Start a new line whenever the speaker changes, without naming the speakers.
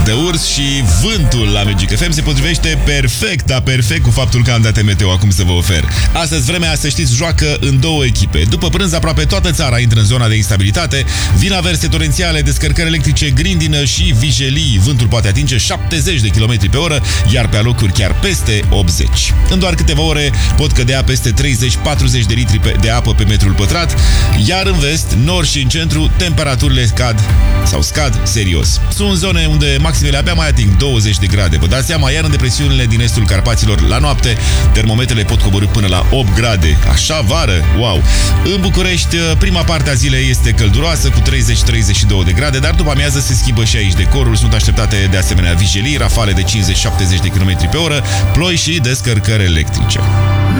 de urs și vântul la Magic FM se potrivește perfect, dar perfect cu faptul că am date meteo acum să vă ofer. Astăzi vremea, să știți, joacă în două echipe. După prânz, aproape toată țara intră în zona de instabilitate. Vin averse torențiale, descărcări electrice, grindină și vijelii. Vântul poate atinge 70 de km pe oră, iar pe alocuri chiar peste 80. În doar câteva ore pot cădea peste 30-40 de litri de apă pe metrul pătrat, iar în vest, nord și în centru, temperaturile scad serios. Sunt zone unde maximele abia mai ating 20 de grade. Vă dați seama, iar în depresiunile din estul Carpaților, la noapte, termometrele pot coborî până la 8 grade. Așa vară? Wow! În București, prima parte a zilei este călduroasă, cu 30-32 de grade, dar după amiază se schimbă și aici decorul. Sunt așteptate de asemenea vijelii, rafale de 50-70 de km pe oră, ploi și descărcări electrice.